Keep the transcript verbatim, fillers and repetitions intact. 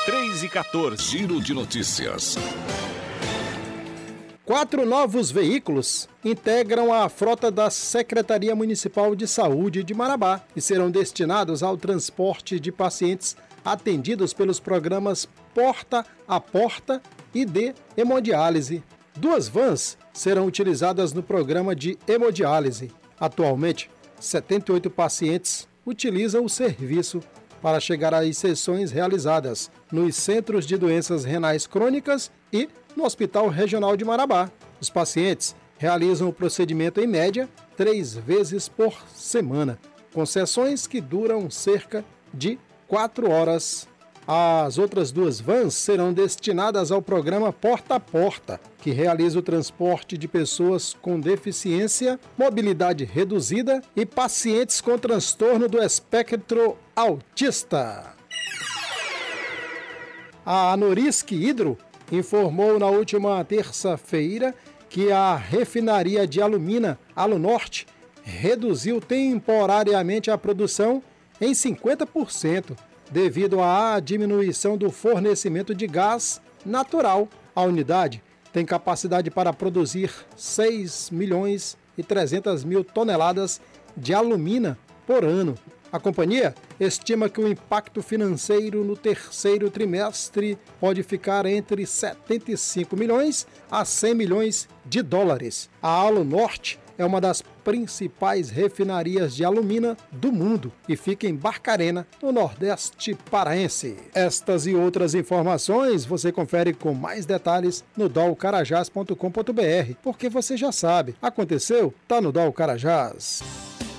três e quatorze. Giro de notícias. Quatro novos veículos integram a frota da Secretaria Municipal de Saúde de Marabá e serão destinados ao transporte de pacientes atendidos pelos programas Porta a Porta e de hemodiálise. Duas vans serão utilizadas no programa de hemodiálise. Atualmente, setenta e oito pacientes utilizam o serviço para chegar às sessões realizadas nos Centros de Doenças Renais Crônicas e no Hospital Regional de Marabá. Os pacientes realizam o procedimento em média três vezes por semana, com sessões que duram cerca de quatro horas. As outras duas vans serão destinadas ao programa Porta a Porta, que realiza o transporte de pessoas com deficiência, mobilidade reduzida e pacientes com transtorno do espectro autista. A Norilsk Hydro informou na última terça-feira que a refinaria de alumina Alunorte reduziu temporariamente a produção em cinquenta por cento devido à diminuição do fornecimento de gás natural. A unidade tem capacidade para produzir seis milhões e trezentas mil toneladas de alumina por ano. A companhia estima que o impacto financeiro no terceiro trimestre pode ficar entre setenta e cinco milhões a cem milhões de dólares. A Alunorte é uma das principais refinarias de alumina do mundo e fica em Barcarena, no Nordeste paraense. Estas e outras informações você confere com mais detalhes no dol carajás ponto com ponto br, porque você já sabe, aconteceu, tá no Dol Carajás.